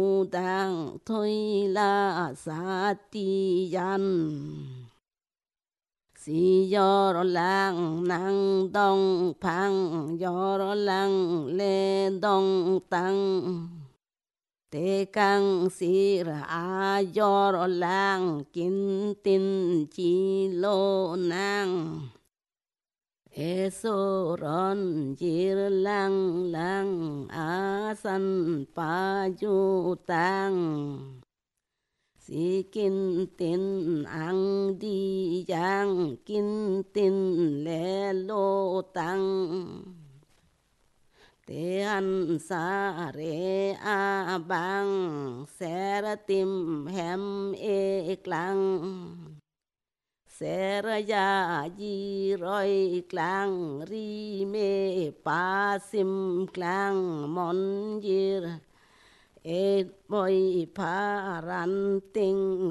đang thôi là sa ti yan si yo lang nang dong phang yo lang lên dong tăng Tế căng sĩ ra a yo lang kín tin chi lô nang e so ron jir lang lang a san pa ju tang si kinh tin ang đi giang kinh tin lê lô tăng Tế ăn sa rê a bang sẽ ra tim hem e klang sẽ ra ya di roi klang ri me pa sim klang mon jir e boy pa ran ting